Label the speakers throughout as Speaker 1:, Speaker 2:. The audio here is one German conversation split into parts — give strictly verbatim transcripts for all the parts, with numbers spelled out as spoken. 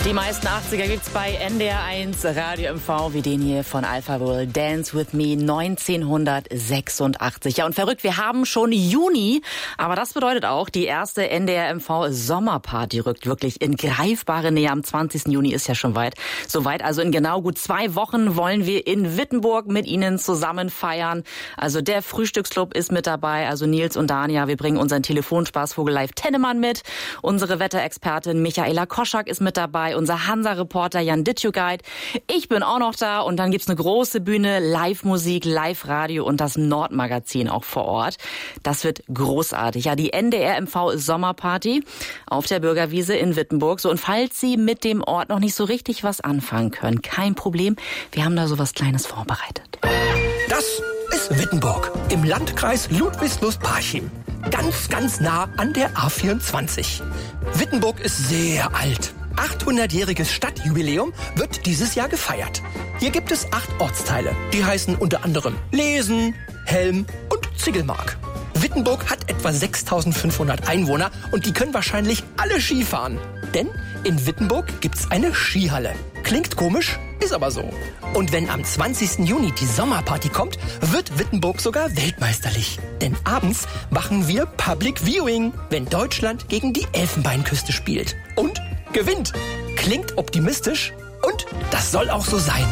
Speaker 1: Die meisten achtziger gibt's bei N D R eins Radio M V, wie den hier von Alpha World, Dance With Me neunzehnhundertsechsundachtzig. Ja, und verrückt, wir haben schon Juni, aber das bedeutet auch, die erste N D R M V Sommerparty rückt wirklich in greifbare Nähe. Am zwanzigsten Juni ist ja schon weit. Soweit, also in genau gut zwei Wochen wollen wir in Wittenburg mit Ihnen zusammen feiern. Also der Frühstücksclub ist mit dabei, also Nils und Dania. Wir bringen unseren Telefonspaßvogel Live Tennemann mit. Unsere Wetterexpertin Michaela Koschak ist mit dabei. Unser Hansa-Reporter Jan Ditjuguide. Ich bin auch noch da und dann gibt's eine große Bühne, Live-Musik, Live-Radio und das Nordmagazin auch vor Ort. Das wird großartig. Ja, die N D R M V Sommerparty auf der Bürgerwiese in Wittenburg. So, und falls Sie mit dem Ort noch nicht so richtig was anfangen können, kein Problem. Wir haben da so was Kleines vorbereitet.
Speaker 2: Das ist Wittenburg im Landkreis Ludwigslust-Parchim. Ganz, ganz nah an der A vierundzwanzig. Wittenburg ist sehr alt. achthundertjähriges Stadtjubiläum wird dieses Jahr gefeiert. Hier gibt es acht Ortsteile. Die heißen unter anderem Lesen, Helm und Ziegelmark. Wittenburg hat etwa sechstausendfünfhundert Einwohner und die können wahrscheinlich alle Skifahren. Denn in Wittenburg gibt's eine Skihalle. Klingt komisch, ist aber so. Und wenn am zwanzigsten Juni die Sommerparty kommt, wird Wittenburg sogar weltmeisterlich. Denn abends machen wir Public Viewing, wenn Deutschland gegen die Elfenbeinküste spielt. Und gewinnt. Klingt optimistisch und das soll auch so sein.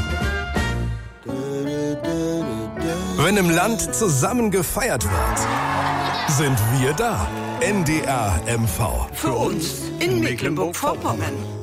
Speaker 3: Wenn im Land zusammen gefeiert wird, sind wir da. N D R M V.
Speaker 4: Für uns in Mecklenburg-Vorpommern.